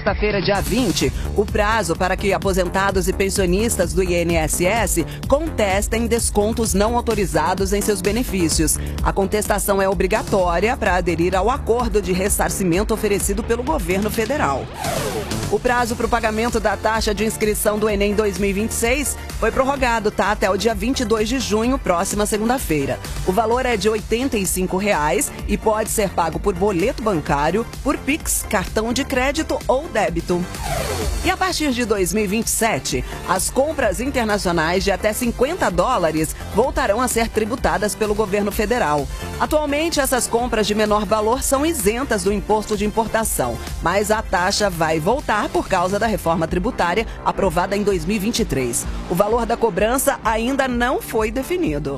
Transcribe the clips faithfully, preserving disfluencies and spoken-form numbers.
sexta-feira, dia vinte, o prazo para que aposentados e pensionistas do I N S S contestem descontos não autorizados em seus benefícios. A contestação é obrigatória para aderir ao acordo de ressarcimento oferecido pelo governo federal. O prazo para o pagamento da taxa de inscrição do Enem dois mil e vinte e seis foi prorrogado, tá? Até o dia vinte e dois de junho, próxima segunda-feira. O valor é de oitenta e cinco reais e pode ser pago por boleto bancário, por Pix, cartão de crédito ou débito. E a partir de dois mil e vinte e sete, as compras internacionais de até cinquenta dólares voltarão a ser tributadas pelo governo federal. Atualmente, essas compras de menor valor são isentas do imposto de importação, mas a taxa vai voltar por causa da reforma tributária aprovada em dois mil e vinte e três. O valor da cobrança ainda não foi definido.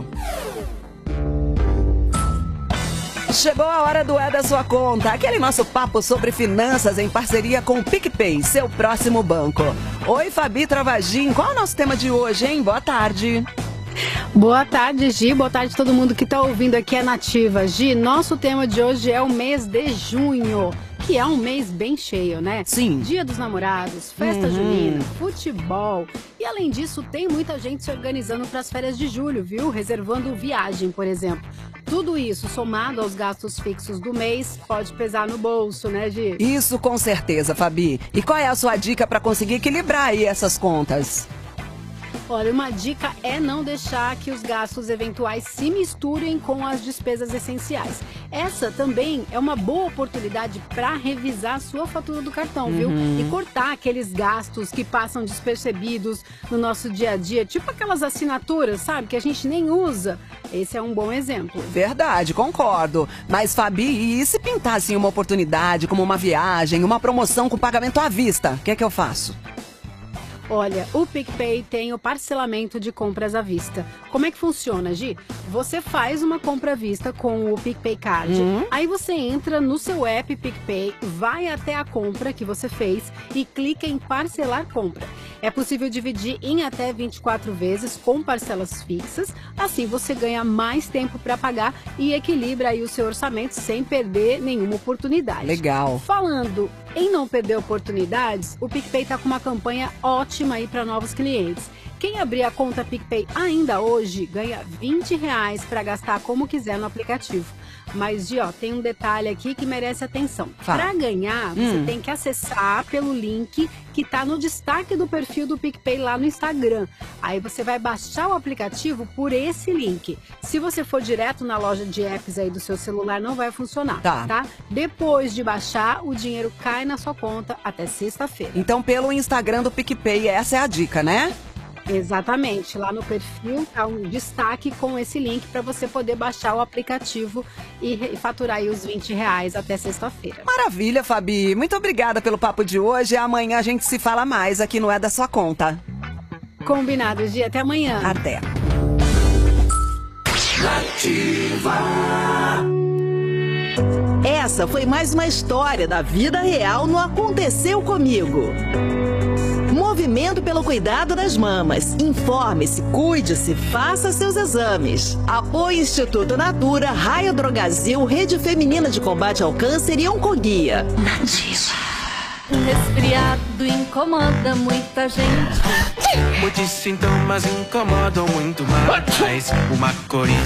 Chegou a hora do É da Sua Conta, aquele nosso papo sobre finanças em parceria com o PicPay, seu próximo banco. Oi, Fabi Travagin, qual é o nosso tema de hoje, hein? Boa tarde. Boa tarde, Gi. Boa tarde a todo mundo que está ouvindo aqui a Nativa. Gi, nosso tema de hoje é o mês de junho, que é um mês bem cheio, né? Sim. Dia dos Namorados, festa uhum. junina, futebol. E além disso, tem muita gente se organizando para as férias de julho, viu? Reservando viagem, por exemplo. Tudo isso, somado aos gastos fixos do mês, pode pesar no bolso, né, Gi? Isso com certeza, Fabi. E qual é a sua dica para conseguir equilibrar aí essas contas? Olha, uma dica é não deixar que os gastos eventuais se misturem com as despesas essenciais. Essa também é uma boa oportunidade para revisar a sua fatura do cartão, uhum. viu? E cortar aqueles gastos que passam despercebidos no nosso dia a dia, tipo aquelas assinaturas, sabe, que a gente nem usa. Esse é um bom exemplo. Verdade, concordo. Mas, Fabi, e se pintasse uma oportunidade, como uma viagem, uma promoção com pagamento à vista? O que é que eu faço? Olha, o PicPay tem o parcelamento de compras à vista. Como é que funciona, Gi? Você faz uma compra à vista com o PicPay Card, uhum. aí você entra no seu app PicPay, vai até a compra que você fez e clica em parcelar compra. É possível dividir em até vinte e quatro vezes com parcelas fixas, assim você ganha mais tempo para pagar e equilibra aí o seu orçamento sem perder nenhuma oportunidade. Legal. Falando em não perder oportunidades, o PicPay está com uma campanha ótima aí para novos clientes. Quem abrir a conta PicPay ainda hoje ganha vinte reais para gastar como quiser no aplicativo. Mas, Gi, ó, tem um detalhe aqui que merece atenção. Para ganhar, você hum. tem que acessar pelo link que está no destaque do perfil do PicPay lá no Instagram. Aí você vai baixar o aplicativo por esse link. Se você for direto na loja de apps aí do seu celular, não vai funcionar, tá? tá? Depois de baixar, o dinheiro cai na sua conta até sexta-feira. Então, pelo Instagram do PicPay, essa é a dica, né? Exatamente, lá no perfil tá um destaque com esse link para você poder baixar o aplicativo e faturar aí os vinte reais até sexta-feira. Maravilha, Fabi. Muito obrigada pelo papo de hoje. Amanhã a gente se fala mais aqui no É da Sua Conta. Combinado, Gi. Até amanhã. Até. Nativa. Essa foi mais uma história da vida real no Aconteceu Comigo. Movimento pelo cuidado das mamas. Informe-se, cuide-se, faça seus exames. Apoio Instituto Natura, Raio Drogazil, Rede Feminina de Combate ao Câncer e Oncoguia. Nativa. Um resfriado incomoda muita gente. Muitos sintomas incomodam muito mais. Uma coriza